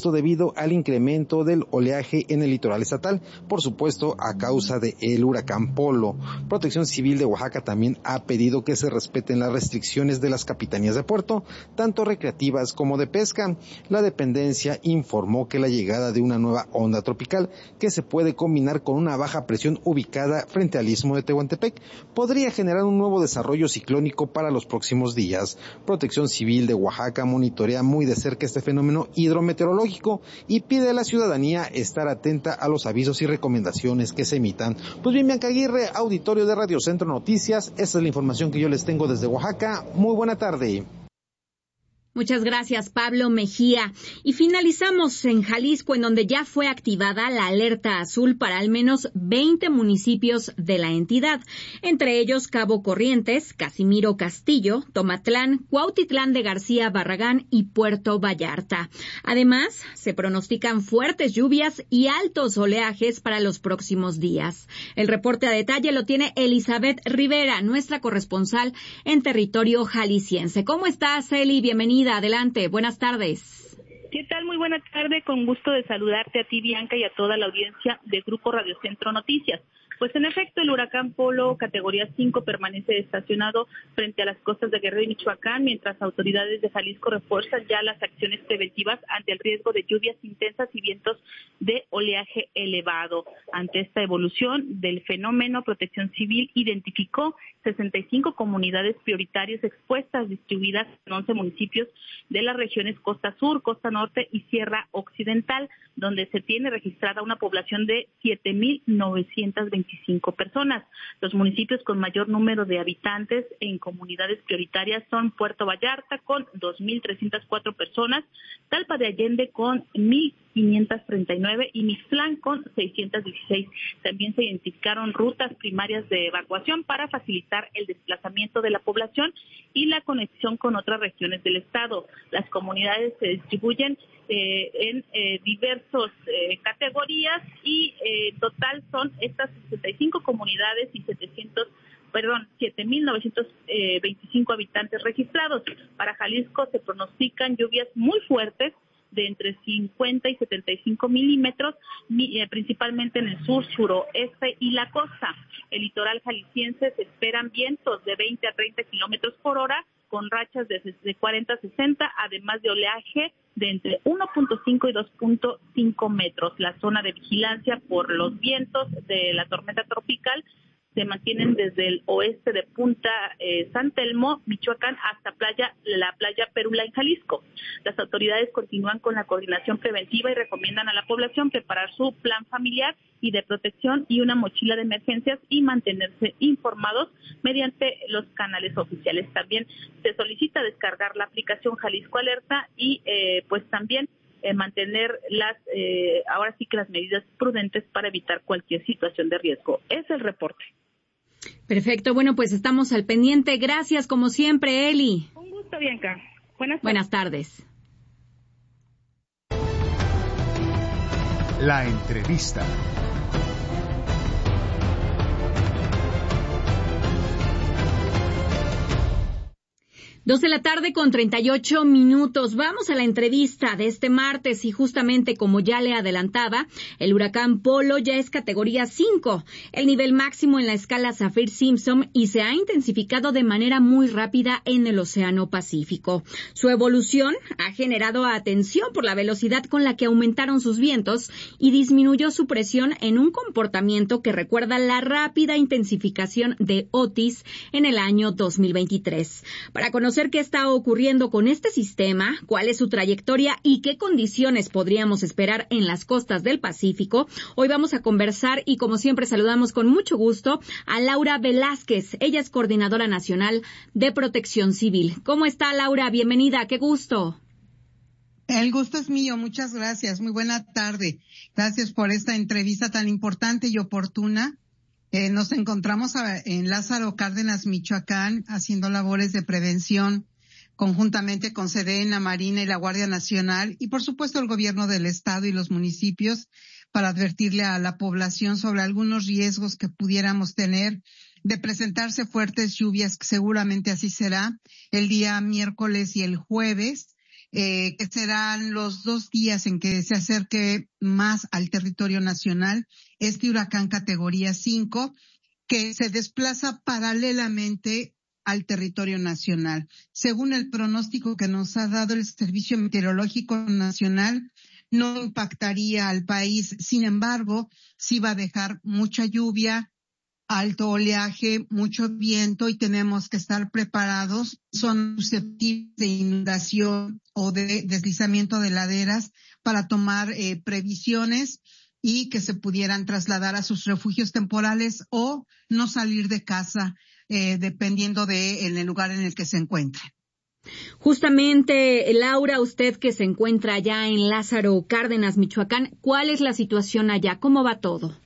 esto debido al incremento del oleaje en el litoral estatal, por supuesto a causa del huracán Polo. Protección Civil de Oaxaca también ha pedido que se respeten las restricciones de las capitanías de puerto, tanto recreativas como de pesca. La dependencia informó que la llegada de una nueva onda tropical que se puede combinar con una baja presión ubicada frente al istmo de Tehuantepec podría generar un nuevo desarrollo ciclónico para los próximos días. Protección Civil de Oaxaca monitorea muy de cerca este fenómeno hidrometeorológico y pide a la ciudadanía estar atenta a los avisos y recomendaciones que se emitan. Pues bien, Bianca Aguirre, auditorio de Radio Centro Noticias, esta es la información que yo les tengo desde Oaxaca. Muy buena tarde. Muchas gracias, Pablo Mejía. Y finalizamos en Jalisco, en donde ya fue activada la alerta azul para al menos 20 municipios de la entidad, entre ellos Cabo Corrientes, Casimiro Castillo, Tomatlán, Cuautitlán de García Barragán y Puerto Vallarta. Además, se pronostican fuertes lluvias y altos oleajes para los próximos días. El reporte a detalle lo tiene Elizabeth Rivera, nuestra corresponsal en territorio jalisciense. ¿Cómo estás, Eli? Bienvenida. Adelante, buenas tardes. ¿Qué tal? Muy buena tarde, con gusto de saludarte a ti, Bianca, y a toda la audiencia de Grupo Radio Centro Noticias. Pues en efecto, el huracán Polo, categoría 5, permanece estacionado frente a las costas de Guerrero y Michoacán, mientras autoridades de Jalisco refuerzan ya las acciones preventivas ante el riesgo de lluvias intensas y vientos de oleaje elevado. Ante esta evolución del fenómeno, Protección Civil identificó 65 comunidades prioritarias expuestas, distribuidas en 11 municipios de las regiones Costa Sur, Costa Norte y Sierra Occidental, donde se tiene registrada una población de 7,925 personas. Los municipios con mayor número de habitantes en comunidades prioritarias son Puerto Vallarta con 2,304 personas, Talpa de Allende con 1,539 y Mixtlán con 616. También se identificaron rutas primarias de evacuación para facilitar el desplazamiento de la población y la conexión con otras regiones del estado. Las comunidades se distribuyen en diversas categorías y total son estas 65 comunidades y 7,925 habitantes registrados. Para Jalisco se pronostican lluvias muy fuertes de entre 50 y 75 milímetros, principalmente en el sur, suroeste y la costa. El litoral jalisciense se esperan vientos de 20 a 30 kilómetros por hora, con rachas de 40 a 60, además de oleaje de entre 1.5 y 2.5 metros. La zona de vigilancia por los vientos de la tormenta tropical se mantienen desde el oeste de Punta San Telmo, Michoacán, hasta la playa Perula en Jalisco. Las autoridades continúan con la coordinación preventiva y recomiendan a la población preparar su plan familiar y de protección y una mochila de emergencias y mantenerse informados mediante los canales oficiales. También se solicita descargar la aplicación Jalisco Alerta y pues también mantener ahora sí que las medidas prudentes para evitar cualquier situación de riesgo. Es el reporte. Perfecto, bueno, pues estamos al pendiente. Gracias, como siempre, Eli. Un gusto, Bianca. Buenas tardes. La entrevista. 2:38 p.m. Vamos a la entrevista de este martes y justamente como ya le adelantaba, el huracán Polo ya es categoría 5, el nivel máximo en la escala Saffir-Simpson y se ha intensificado de manera muy rápida en el Océano Pacífico. Su evolución ha generado atención por la velocidad con la que aumentaron sus vientos y disminuyó su presión en un comportamiento que recuerda la rápida intensificación de Otis en el año 2023. Para conocer qué está ocurriendo con este sistema, cuál es su trayectoria y qué condiciones podríamos esperar en las costas del Pacífico, hoy vamos a conversar y como siempre saludamos con mucho gusto a Laura Velázquez. Ella es coordinadora nacional de Protección Civil. ¿Cómo está, Laura? Bienvenida, qué gusto. El gusto es mío, muchas gracias. Muy buena tarde. Gracias por esta entrevista tan importante y oportuna. Nos encontramos en Lázaro Cárdenas, Michoacán, haciendo labores de prevención conjuntamente con Sedena, Marina y la Guardia Nacional y por supuesto el gobierno del estado y los municipios para advertirle a la población sobre algunos riesgos que pudiéramos tener de presentarse fuertes lluvias, que seguramente así será el día miércoles y el jueves. que serán los 2 días en que se acerque más al territorio nacional este huracán categoría 5, que se desplaza paralelamente al territorio nacional. Según el pronóstico que nos ha dado el Servicio Meteorológico Nacional, no impactaría al país. Sin embargo, sí va a dejar mucha lluvia, alto oleaje, mucho viento, y tenemos que estar preparados. Son susceptibles de inundación o de deslizamiento de laderas para tomar previsiones y que se pudieran trasladar a sus refugios temporales o no salir de casa, dependiendo en el lugar en el que se encuentren. Justamente, Laura, usted que se encuentra allá en Lázaro Cárdenas, Michoacán, ¿cuál es la situación allá? ¿Cómo va todo?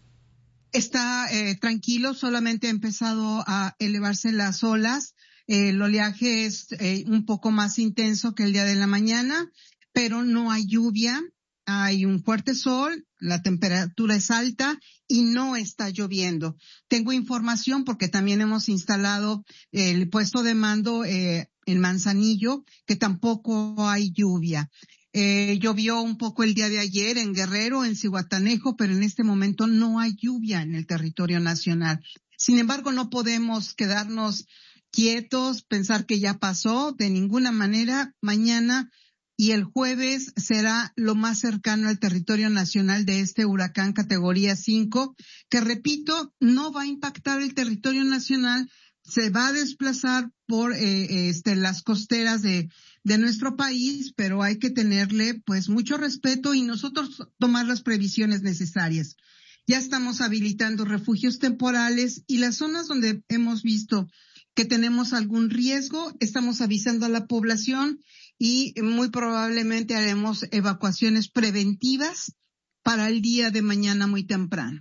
Está tranquilo, solamente ha empezado a elevarse las olas. El oleaje es un poco más intenso que el día de la mañana, pero no hay lluvia. Hay un fuerte sol, la temperatura es alta y no está lloviendo. Tengo información porque también hemos instalado el puesto de mando en Manzanillo, que tampoco hay lluvia. Llovió un poco el día de ayer en Guerrero, en Zihuatanejo, pero en este momento no hay lluvia en el territorio nacional. Sin embargo, no podemos quedarnos quietos, pensar que ya pasó de ninguna manera. Mañana y el jueves será lo más cercano al territorio nacional de este huracán categoría 5, que repito, no va a impactar el territorio nacional, se va a desplazar por las costeras de nuestro país, pero hay que tenerle pues mucho respeto y nosotros tomar las previsiones necesarias. Ya estamos habilitando refugios temporales y las zonas donde hemos visto que tenemos algún riesgo, estamos avisando a la población y muy probablemente haremos evacuaciones preventivas para el día de mañana muy temprano.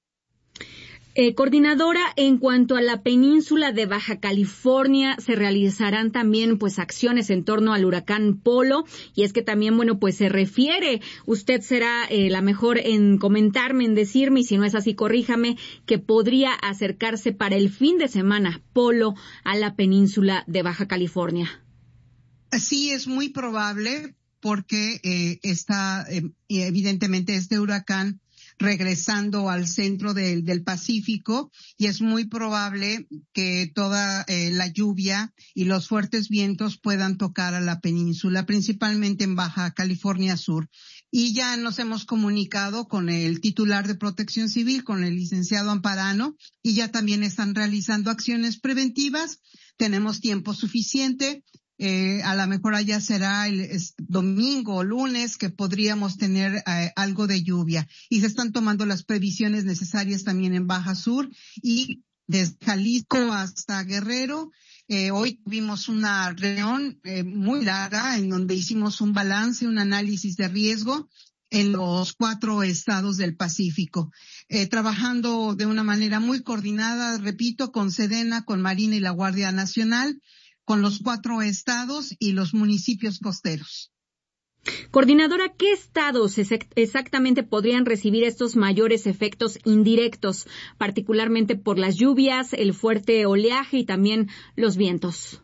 Coordinadora, en cuanto a la península de Baja California, se realizarán también pues acciones en torno al huracán Polo, y es que también, bueno, pues se refiere, usted será la mejor en comentarme, en decirme, y si no es así, corríjame, que podría acercarse para el fin de semana Polo a la península de Baja California. Sí, es muy probable porque está evidentemente este huracán regresando al centro del Pacífico y es muy probable que toda la lluvia y los fuertes vientos puedan tocar a la península, principalmente en Baja California Sur. Y ya nos hemos comunicado con el titular de Protección Civil, con el licenciado Amparano, y ya también están realizando acciones preventivas. Tenemos tiempo suficiente. A lo mejor allá será el domingo o lunes que podríamos tener algo de lluvia, y se están tomando las previsiones necesarias también en Baja Sur y desde Jalisco hasta Guerrero. Hoy tuvimos una reunión muy larga en donde hicimos un balance, un análisis de riesgo en los 4 estados del Pacífico, trabajando de una manera muy coordinada, repito, con Sedena, con Marina y la Guardia Nacional, con los 4 estados y los municipios costeros. Coordinadora, ¿qué estados exactamente podrían recibir estos mayores efectos indirectos, particularmente por las lluvias, el fuerte oleaje y también los vientos?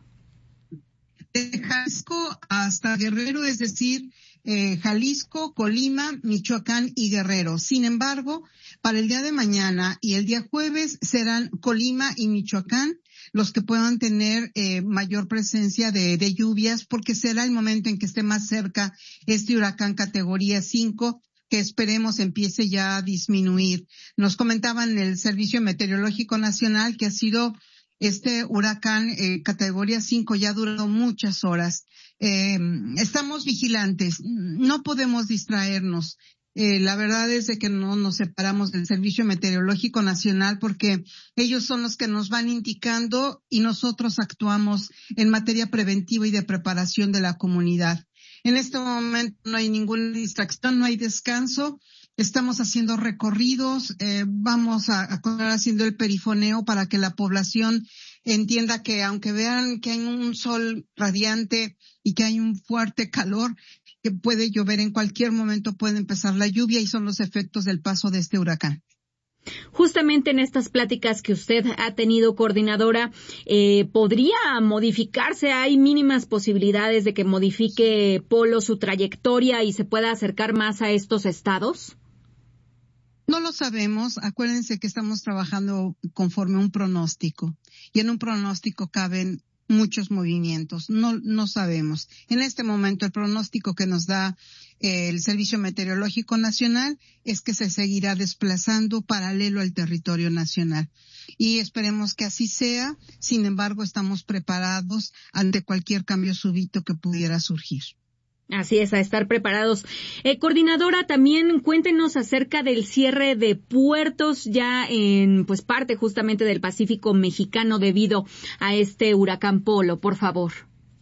De Jalisco hasta Guerrero, es decir, Jalisco, Colima, Michoacán y Guerrero. Sin embargo, para el día de mañana y el día jueves serán Colima y Michoacán los que puedan tener mayor presencia de lluvias, porque será el momento en que esté más cerca este huracán categoría 5, que esperemos empiece ya a disminuir. Nos comentaban en el Servicio Meteorológico Nacional que ha sido este huracán categoría 5 ya ha durado muchas horas. Estamos vigilantes, no podemos distraernos. La verdad es de que no nos separamos del Servicio Meteorológico Nacional porque ellos son los que nos van indicando y nosotros actuamos en materia preventiva y de preparación de la comunidad. En este momento no hay ninguna distracción, no hay descanso. Estamos haciendo recorridos, vamos a continuar haciendo el perifoneo para que la población entienda que aunque vean que hay un sol radiante y que hay un fuerte calor, que puede llover en cualquier momento, puede empezar la lluvia y son los efectos del paso de este huracán. Justamente en estas pláticas que usted ha tenido, coordinadora, ¿podría modificarse? ¿Hay mínimas posibilidades de que modifique Polo su trayectoria y se pueda acercar más a estos estados? No lo sabemos. Acuérdense que estamos trabajando conforme un pronóstico. Y en un pronóstico caben muchos movimientos. No sabemos. En este momento el pronóstico que nos da el Servicio Meteorológico Nacional es que se seguirá desplazando paralelo al territorio nacional. Y esperemos que así sea. Sin embargo, estamos preparados ante cualquier cambio súbito que pudiera surgir. Así es, a estar preparados. Coordinadora, también cuéntenos acerca del cierre de puertos ya en parte justamente del Pacífico mexicano debido a este huracán Polo, por favor.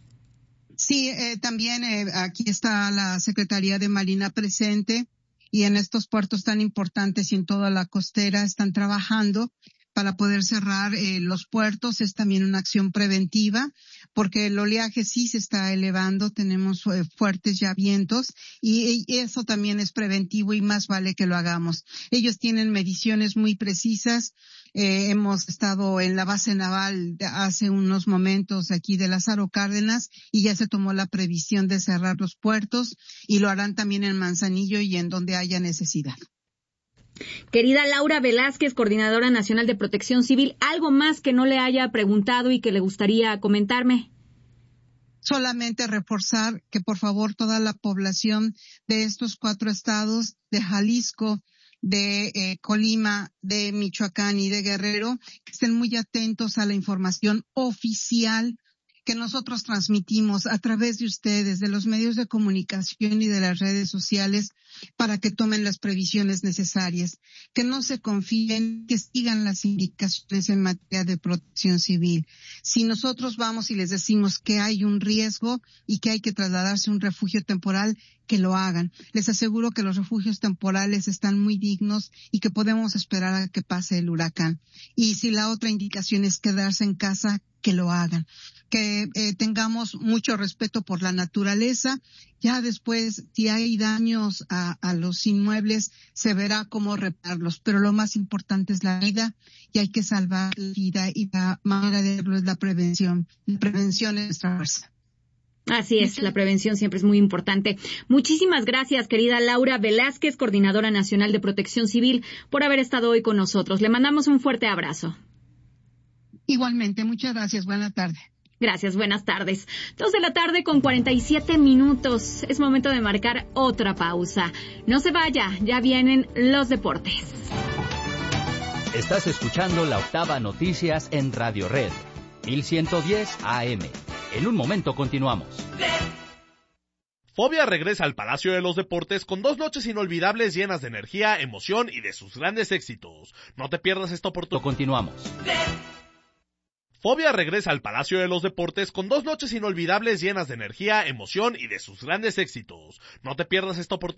Sí, también aquí está la Secretaría de Marina presente y en estos puertos tan importantes y en toda la costera están trabajando para poder cerrar los puertos. Es también una acción preventiva porque el oleaje sí se está elevando, tenemos fuertes ya vientos y eso también es preventivo y más vale que lo hagamos. Ellos tienen mediciones muy precisas. Hemos estado en la base naval hace unos momentos aquí de Lázaro Cárdenas y ya se tomó la previsión de cerrar los puertos y lo harán también en Manzanillo y en donde haya necesidad. Querida Laura Velázquez, Coordinadora Nacional de Protección Civil, ¿algo más que no le haya preguntado y que le gustaría comentarme? Solamente reforzar que por favor toda la población de estos 4 estados, de Jalisco, de Colima, de Michoacán y de Guerrero, que estén muy atentos a la información oficial que nosotros transmitimos a través de ustedes, de los medios de comunicación y de las redes sociales, para que tomen las previsiones necesarias, que no se confíen, que sigan las indicaciones en materia de protección civil. Si nosotros vamos y les decimos que hay un riesgo y que hay que trasladarse a un refugio temporal, que lo hagan. Les aseguro que los refugios temporales están muy dignos y que podemos esperar a que pase el huracán. Y si la otra indicación es quedarse en casa, que lo hagan. Que tengamos mucho respeto por la naturaleza. Ya después, si hay daños a los inmuebles, se verá cómo repararlos. Pero lo más importante es la vida y hay que salvar la vida y la manera de verlo es la prevención. La prevención es nuestra fuerza. Así es, la prevención siempre es muy importante. Muchísimas gracias, querida Laura Velázquez, Coordinadora Nacional de Protección Civil, por haber estado hoy con nosotros. Le mandamos un fuerte abrazo. Igualmente, muchas gracias. Buena tarde. Gracias, buenas tardes. 2:47 p.m. Es momento de marcar otra pausa. No se vaya, ya vienen los deportes. Estás escuchando La Octava Noticias en Radio Red, 1110 AM. En un momento continuamos. Fobia regresa al Palacio de los Deportes con 2 noches inolvidables llenas de energía, emoción y de sus grandes éxitos. No te pierdas esta oportunidad. Continuamos. Fobia regresa al Palacio de los Deportes con 2 noches inolvidables llenas de energía, emoción y de sus grandes éxitos. No te pierdas esta oportunidad.